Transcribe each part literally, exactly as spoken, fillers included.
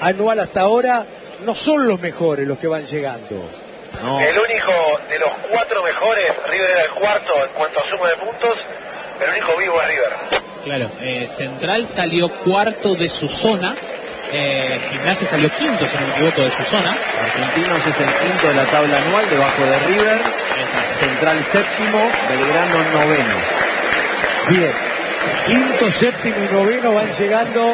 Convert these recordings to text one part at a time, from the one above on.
anual hasta ahora, no son los mejores los que van llegando. No. El único de los cuatro mejores, River era el cuarto en cuanto a suma de puntos, el único vivo es River. Claro, eh, Central salió cuarto de su zona, eh, Gimnasia salió quinto, si no me equivoco, de su zona. Argentinos es el quinto de la tabla anual, debajo de River. Central séptimo, Belgrano noveno. Bien, quinto, séptimo y noveno van llegando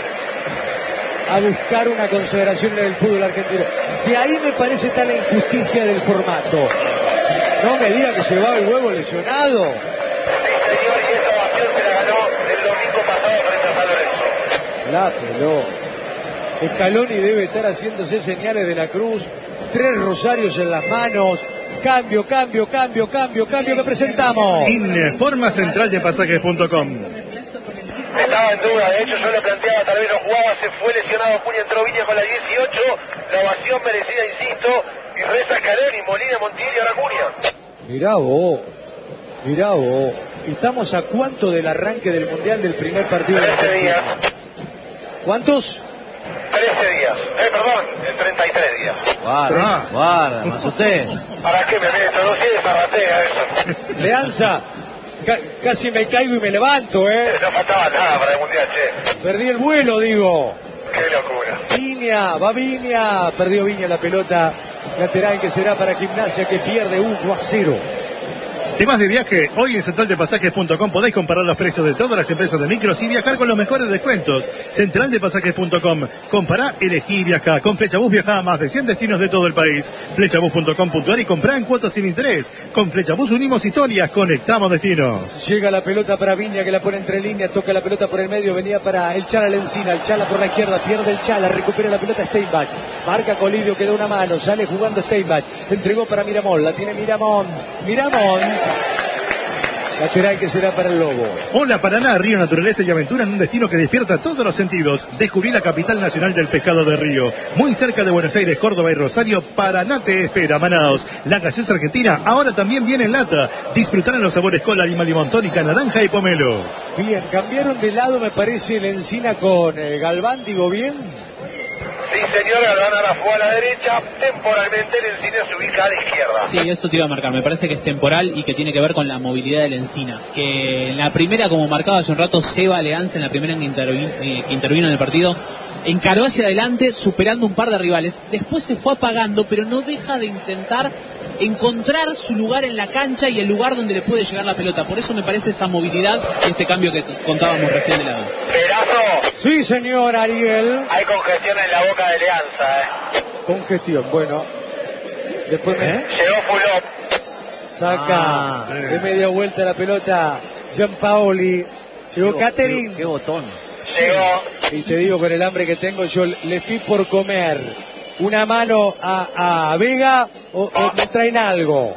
a buscar una consideración en el fútbol argentino. De ahí me parece tal la injusticia del formato. No me diga que se va el huevo lesionado. Sí, señor, y esa ovación se la ganó el domingo pasado frente a San Lorenzo. La pelota. Scaloni debe estar haciéndose señales de la cruz. Tres rosarios en las manos. Cambio, cambio, cambio, cambio, cambio que presentamos. Informa central de pasajes punto com. Estaba en duda, de hecho yo lo planteaba, tal vez no jugaba, se fue lesionado Acuña, entró Viña con la dieciocho, la ovación merecida, insisto, y reza Scaloni, Molina, Montiel y ahora Acuña. Mirá vos, mirá vos. ¿Estamos a cuánto del arranque del Mundial del primer partido de la trece días. ¿Cuántos? trece días, eh, perdón, treinta y tres días. Guarda, guarda, me asusté. ¿Para qué me meto? No sé, zarratea eso. Leanza, ca casi me caigo y me levanto, ¿eh? No faltaba nada para el Mundial, che. Perdí el vuelo, digo. Qué locura. Viña, va Viña. Perdió Viña la pelota lateral que será para Gimnasia, que pierde uno a cero. Temas de viaje, hoy en central de pasajes punto com podéis comparar los precios de todas las empresas de micros y viajar con los mejores descuentos. central de pasajes punto com, compará, elegí y viajá. Con Flechabús viajá a más de cien destinos de todo el país. Flechabús punto com punto ar y comprá en cuotas sin interés. Con Flechabús unimos historias, conectamos destinos. Llega la pelota para Viña, que la pone entre líneas, toca la pelota por el medio, venía para el Chala Lencina, el Chala por la izquierda, pierde el Chala, recupera la pelota Steinbach, marca Colidio, queda una mano, sale jugando Steinbach, entregó para Miramón, la tiene Miramón, Miramón. Lateral que será para el Lobo. Hola Paraná, Río, naturaleza y aventura en un destino que despierta todos los sentidos. Descubrí la capital nacional del pescado de río. Muy cerca de Buenos Aires, Córdoba y Rosario, Paraná te espera. Manaos, la gaseosa argentina ahora también viene en lata. Disfrutarán los sabores cola, lima, limón, tónica, naranja y pomelo. Bien, cambiaron de lado me parece el Encina con eh, Galván, digo bien. Sí, señor, Galván ahora fue a la derecha, temporalmente el Encina se ubica a la izquierda. Sí, eso te iba a marcar, me parece que es temporal y que tiene que ver con la movilidad del Encina. Que en la primera, como marcaba hace un rato Seba Leanza, en la primera en que intervino, eh, que intervino en el partido, encaró hacia adelante, superando un par de rivales. Después se fue apagando, pero no deja de intentar encontrar su lugar en la cancha y el lugar donde le puede llegar la pelota. Por eso me parece esa movilidad y este cambio que contábamos recién de lado. Perazo. Sí, señor Ariel. Hay congestión en la boca de Leanza, eh. Congestión, bueno. Después me... Llegó Fulop. Saca Ah, de media vuelta la pelota Gianpaoli. Llegó Catherine. Qué, qué botón. Llegó. Y te digo, con el hambre que tengo, yo le estoy por comer una mano a, a Vega o, o me traen algo.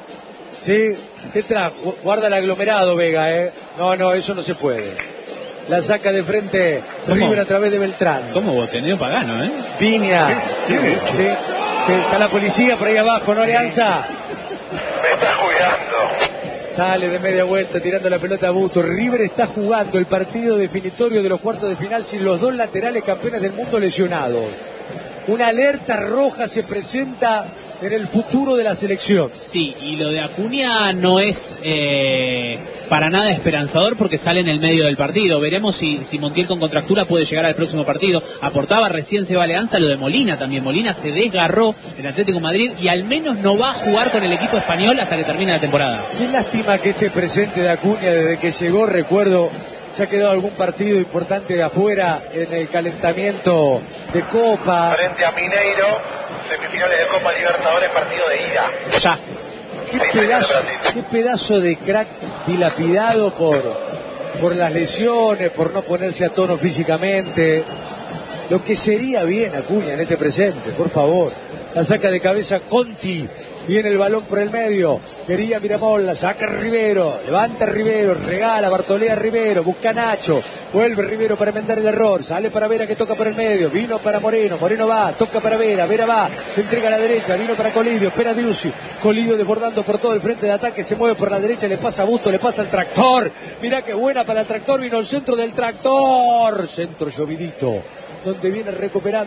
¿Sí? ¿Qué trae? Guarda el aglomerado, Vega, ¿eh? No, no, eso no se puede. La saca de frente River a través de Beltrán. ¿Cómo vos tenés pagano, eh? Viña. Sí, sí. Sí, sí, está la policía por ahí abajo, ¿no, Alianza? Me está cuidando. Sale de media vuelta tirando la pelota a Busto. River está jugando el partido definitorio de los cuartos de final sin los dos laterales campeones del mundo lesionados. Una alerta roja se presenta en el futuro de la selección. Sí, y lo de Acuña no es eh, para nada esperanzador porque sale en el medio del partido. Veremos si, si Montiel con contractura puede llegar al próximo partido. Aportaba recién Seba Leanza lo de Molina también. Molina se desgarró en Atlético de Madrid y al menos no va a jugar con el equipo español hasta que termine la temporada. Qué lástima que este presente de Acuña desde que llegó, recuerdo, se ha quedado algún partido importante de afuera en el calentamiento de Copa. Frente a Mineiro, semifinales de Copa Libertadores, partido de ida. Ya. Qué pedazo, qué pedazo de crack dilapidado por, por las lesiones, por no ponerse a tono físicamente. Lo que sería bien Acuña en este presente, por favor. La saca de cabeza Conti. Viene el balón por el medio. Quería Miramón, la saca Rivero. Levanta Rivero, regala, Bartolea Rivero, busca Nacho. Vuelve Rivero para enmendar el error. Sale para Vera que toca por el medio. Vino para Moreno, Moreno va, toca para Vera, Vera va. Se entrega a la derecha, vino para Colidio, espera Diusi. Colidio desbordando por todo el frente de ataque. Se mueve por la derecha, le pasa a Busto, le pasa al tractor. Mirá qué buena para el tractor. Vino el centro del tractor. Centro llovidito, donde viene recuperando.